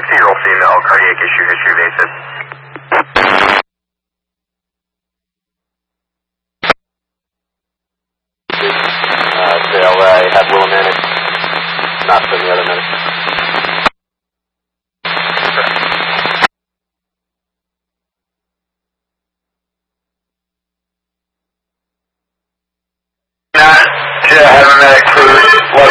2-year-old female, cardiac issue, history evasive. They'll have Willamette, not from the other minute. Have a medic for